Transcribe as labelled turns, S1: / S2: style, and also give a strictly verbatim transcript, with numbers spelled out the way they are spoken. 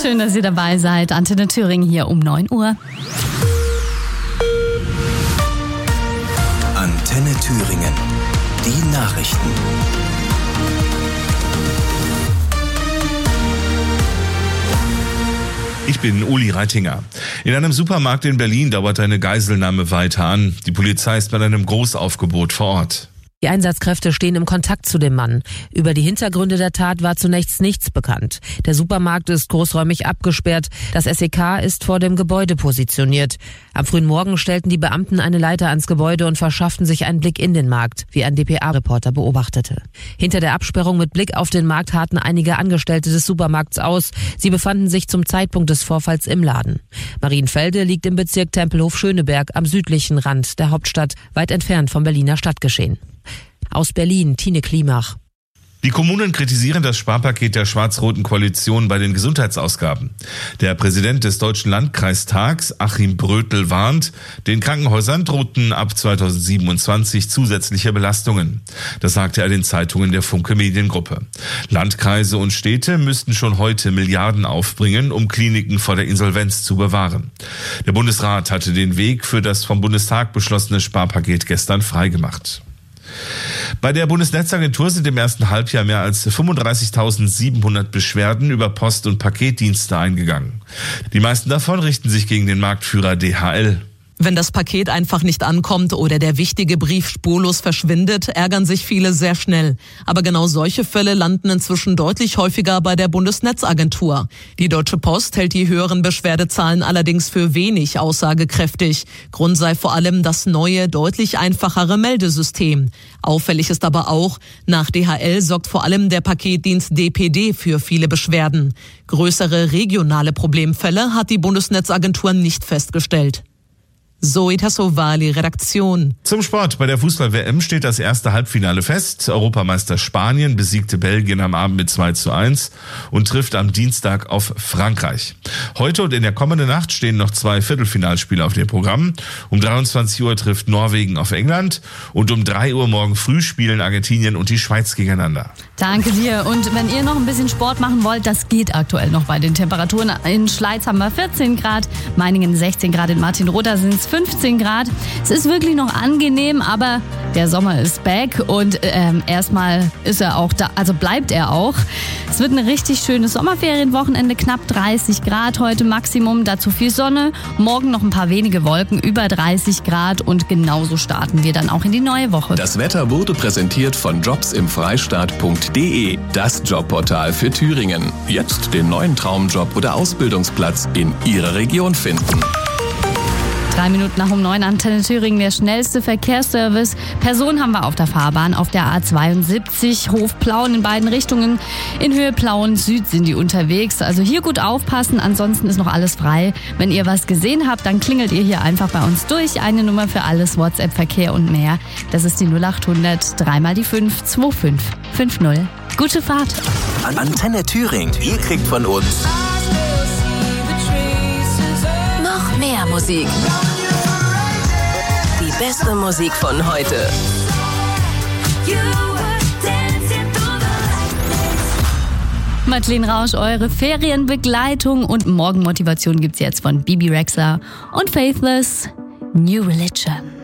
S1: Schön, dass ihr dabei seid. Antenne Thüringen hier um neun Uhr.
S2: Antenne Thüringen. Die Nachrichten.
S3: Ich bin Uli Reitinger. In einem Supermarkt in Berlin dauert eine Geiselnahme weiter an. Die Polizei ist bei einem Großaufgebot vor Ort.
S4: Die Einsatzkräfte stehen im Kontakt zu dem Mann. Über die Hintergründe der Tat war zunächst nichts bekannt. Der Supermarkt ist großräumig abgesperrt. Das S E K ist vor dem Gebäude positioniert. Am frühen Morgen stellten die Beamten eine Leiter ans Gebäude und verschafften sich einen Blick in den Markt, wie ein D P A-Reporter beobachtete. Hinter der Absperrung mit Blick auf den Markt harrten einige Angestellte des Supermarkts aus. Sie befanden sich zum Zeitpunkt des Vorfalls im Laden. Marienfelde liegt im Bezirk Tempelhof-Schöneberg am südlichen Rand der Hauptstadt, weit entfernt vom Berliner Stadtgeschehen. Aus Berlin, Tine Klimach.
S3: Die Kommunen kritisieren das Sparpaket der schwarz-roten Koalition bei den Gesundheitsausgaben. Der Präsident des Deutschen Landkreistags, Achim Brötel, warnt, den Krankenhäusern drohten ab zweitausendsiebenundzwanzig zusätzliche Belastungen. Das sagte er den Zeitungen der Funke Mediengruppe. Landkreise und Städte müssten schon heute Milliarden aufbringen, um Kliniken vor der Insolvenz zu bewahren. Der Bundesrat hatte den Weg für das vom Bundestag beschlossene Sparpaket gestern freigemacht. Bei der Bundesnetzagentur sind im ersten Halbjahr mehr als fünfunddreißigtausendsiebenhundert Beschwerden über Post- und Paketdienste eingegangen. Die meisten davon richten sich gegen den Marktführer D H L.
S5: Wenn das Paket einfach nicht ankommt oder der wichtige Brief spurlos verschwindet, ärgern sich viele sehr schnell. Aber genau solche Fälle landen inzwischen deutlich häufiger bei der Bundesnetzagentur. Die Deutsche Post hält die höheren Beschwerdezahlen allerdings für wenig aussagekräftig. Grund sei vor allem das neue, deutlich einfachere Meldesystem. Auffällig ist aber auch, nach D H L sorgt vor allem der Paketdienst D P D für viele Beschwerden. Größere regionale Problemfälle hat die Bundesnetzagentur nicht festgestellt. Zoe Tassovali, Redaktion.
S3: Zum Sport. Bei der Fußball-W M steht das erste Halbfinale fest. Europameister Spanien besiegte Belgien am Abend mit zwei zu eins und trifft am Dienstag auf Frankreich. Heute und in der kommenden Nacht stehen noch zwei Viertelfinalspiele auf dem Programm. Um dreiundzwanzig Uhr trifft Norwegen auf England und um drei Uhr morgen früh spielen Argentinien und die Schweiz gegeneinander.
S1: Danke dir. Und wenn ihr noch ein bisschen Sport machen wollt, das geht aktuell noch bei den Temperaturen. In Schleiz haben wir vierzehn Grad, Meiningen sechzehn Grad, in Martinroda sind es fünfzehn Grad. Es ist wirklich noch angenehm, aber der Sommer ist back und ähm, erstmal ist er auch da, also bleibt er auch. Es wird ein richtig schönes Sommerferienwochenende, knapp dreißig Grad heute Maximum, dazu viel Sonne. Morgen noch ein paar wenige Wolken, über dreißig Grad und genauso starten wir dann auch in die neue Woche.
S2: Das Wetter wurde präsentiert von jobs im freistaat punkt de, das Jobportal für Thüringen. Jetzt den neuen Traumjob oder Ausbildungsplatz in Ihrer Region finden.
S1: Drei Minuten nach um neun, Antenne Thüringen, der schnellste Verkehrsservice. Personen haben wir auf der Fahrbahn, auf der A zweiundsiebzig, Hof Plauen in beiden Richtungen. In Höhe Plauen Süd sind die unterwegs. Also hier gut aufpassen, ansonsten ist noch alles frei. Wenn ihr was gesehen habt, dann klingelt ihr hier einfach bei uns durch. Eine Nummer für alles, WhatsApp, Verkehr und mehr. Das ist die null acht hundert, dreimal die fünf, zwei fünf fünf null. Gute Fahrt.
S2: Antenne Thüringen, ihr kriegt von uns
S6: noch mehr Musik. Die beste Musik von heute.
S1: Madeleine Rausch, eure Ferienbegleitung und Morgenmotivation gibt's jetzt von Bibi Rexha und Faithless, New Religion.